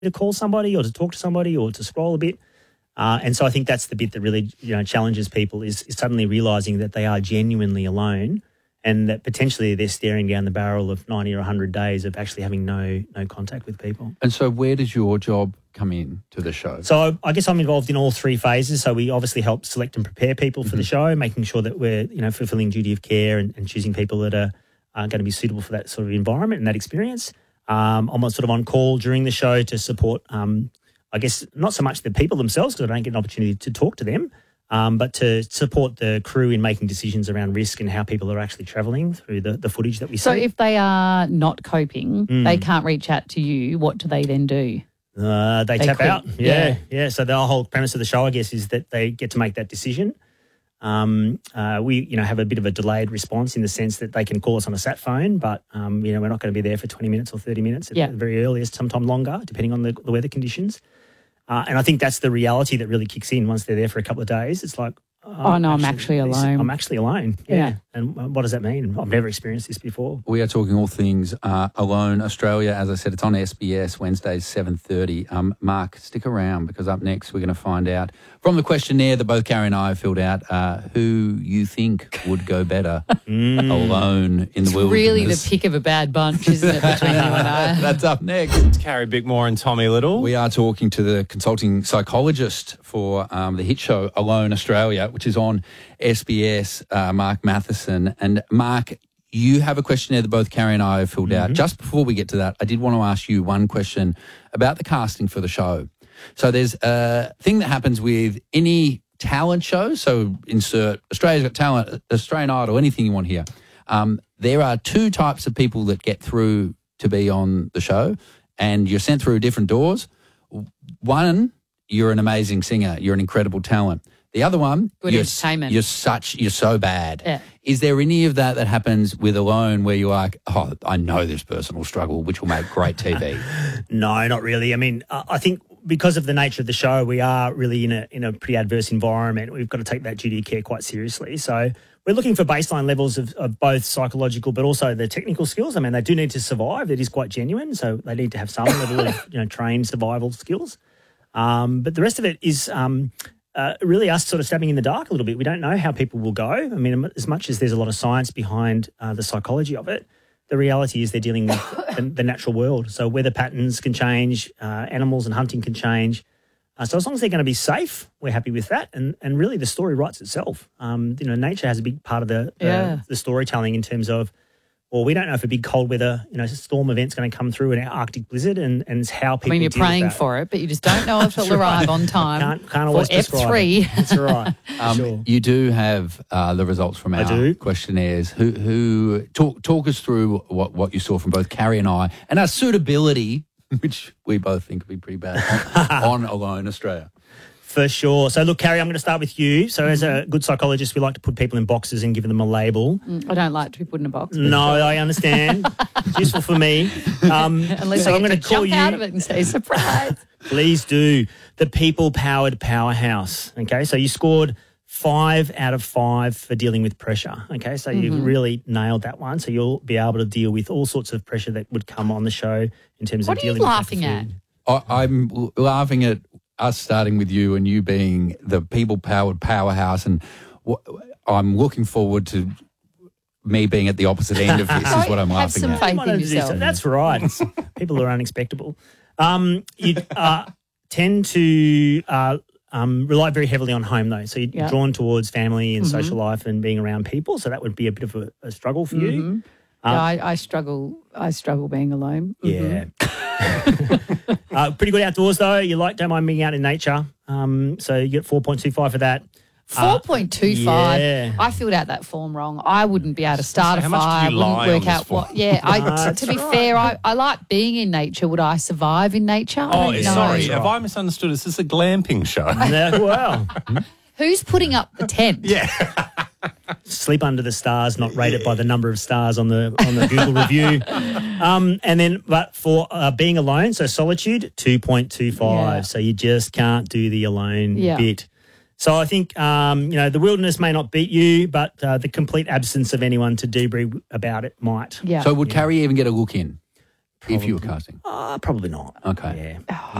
to call somebody or to talk to somebody or to scroll a bit. And so I think that's the bit that really challenges people is suddenly realising that they are genuinely alone and that potentially they're staring down the barrel of 90 or 100 days of actually having no contact with people. And so where does your job come in to the show? So I guess I'm involved in all three phases. So we obviously help select and prepare people for the show, making sure that we're fulfilling duty of care and choosing people that are going to be suitable for that sort of environment and that experience. I'm sort of on call during the show to support, I guess, not so much the people themselves because I don't get an opportunity to talk to them, but to support the crew in making decisions around risk and how people are actually travelling through the footage that we see. So if they are not coping, they can't reach out to you, what do they then do? They tap quit. out. Yeah. So the whole premise of the show, I guess, is that they get to make that decision. We have a bit of a delayed response in the sense that they can call us on a sat phone, but we're not going to be there for 20 minutes or 30 minutes at the very earliest, sometime longer, depending on the weather conditions. And I think that's the reality that really kicks in once they're there for a couple of days. It's like, I'm actually alone. I'm actually alone. Yeah. And what does that mean? I've never experienced this before. We are talking all things Alone Australia. As I said, it's on SBS, Wednesdays, 7:30. Mark, stick around because up next we're going to find out from the questionnaire that both Carrie and I have filled out who you think would go better alone in the wilderness. It's really the pick of a bad bunch, isn't it, between you and I? That's up next. It's Carrie Bickmore and Tommy Little. We are talking to the consulting psychologist for the hit show Alone Australia, which is on SBS, Mark Matheson. And Mark, you have a questionnaire that both Carrie and I have filled out. Just before we get to that, I did want to ask you one question about the casting for the show. So there's a thing that happens with any talent show. So insert Australia's Got Talent, Australian Idol, anything you want here. There are two types of people that get through to be on the show, and you're sent through different doors. One, you're an amazing singer. You're an incredible talent. The other one, good entertainment. You're so bad. Yeah. Is there any of that happens with Alone where you're like, oh, I know this person will struggle, which will make great TV? No, not really. I mean, I think because of the nature of the show, we are really in a pretty adverse environment. We've got to take that duty of care quite seriously. So we're looking for baseline levels of both psychological but also the technical skills. I mean, they do need to survive. It is quite genuine. So they need to have some level of trained survival skills. But the rest of it is really us sort of stabbing in the dark a little bit. We don't know how people will go. I mean, as much as there's a lot of science behind the psychology of it, the reality is they're dealing with the natural world. So weather patterns can change, animals and hunting can change. So as long as they're going to be safe, we're happy with that. And really the story writes itself. Nature has a big part of the storytelling in terms of, well, we don't know if a big cold weather, storm event's going to come through an Arctic blizzard and it's how people you're deal praying with that. for it, but you just don't know if it'll arrive on time. Can't always prescribe F3. it. That's right. Sure. You do have the results from our questionnaires. Who talk us through what you saw from both Carrie and I and our suitability, which we both think would be pretty bad, on Alone Australia. For sure. So, look, Carrie, I'm going to start with you. So, as a good psychologist, we like to put people in boxes and give them a label. I don't like to be put in a box. No, I understand. It's useful for me. Unless so I I'm going to call jump you. out of it and say, surprise. Please do. The people-powered powerhouse. Okay, so you scored 5 out of 5 for dealing with pressure. Okay, so you really nailed that one. So you'll be able to deal with all sorts of pressure that would come on the show in terms of dealing with What are you laughing at? I'm laughing at us starting with you and you being the people-powered powerhouse, and I'm looking forward to me being at the opposite end of this is what I'm laughing some at. faith in yourself. That's right. People are unexpectable. You tend to rely very heavily on home, though. So you're drawn towards family and social life and being around people. So that would be a bit of a struggle for you. I struggle being alone. Yeah. Pretty good outdoors, though. Don't mind being out in nature. So you get 4.25 for that. 4.25. Yeah. I filled out that form wrong. I wouldn't be able to start a how much fire. did you lie Wouldn't work on this out what. form? Yeah. To be fair, I like being in nature. Would I survive in nature? I Oh, don't know. sorry. Have I misunderstood? Is this a glamping show? Yeah, well, Who's putting up the tent? Yeah. sleep under the stars, not rated by the number of stars on the Google review. But for being alone, so solitude, 2.25. Yeah. So you just can't do the alone Yeah. bit. So I think, the wilderness may not beat you, but the complete absence of anyone to debrief about it might. Yeah. So would Carrie even get a look in? if you were casting? Probably not. Okay. Yeah.